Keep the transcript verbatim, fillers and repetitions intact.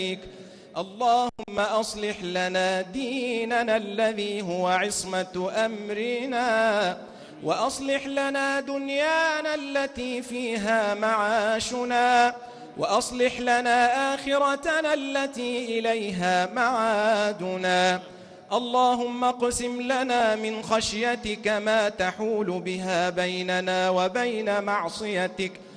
اللهم أصلح لنا ديننا الذي هو عصمة أمرنا، وأصلح لنا دنيانا التي فيها معاشنا، وأصلح لنا آخرتنا التي إليها معادنا. اللهم اقسم لنا من خشيتك ما تحول بها بيننا وبين معصيتك،